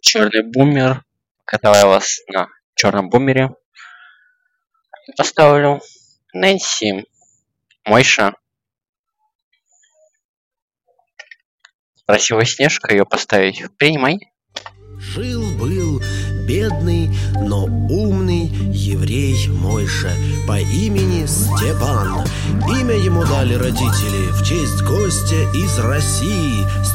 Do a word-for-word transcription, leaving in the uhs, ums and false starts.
черный бумер. Катаю вас на черном бумере. Поставлю Нэнси, Мойша. Спросила Снежка ее поставить. Принимай. Жил-был бедный, но умный еврей Мойша по имени Степан. Имя ему дали родители в честь гостя из России.